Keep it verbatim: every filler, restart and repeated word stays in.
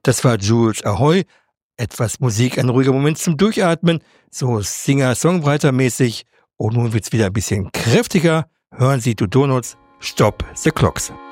Das war Jules Ahoy. Etwas Musik, ein ruhiger Moment zum Durchatmen, so Singer-Songwriter-mäßig. Und nun wird's wieder ein bisschen kräftiger. Hören Sie To Donuts, Stop the Clocks.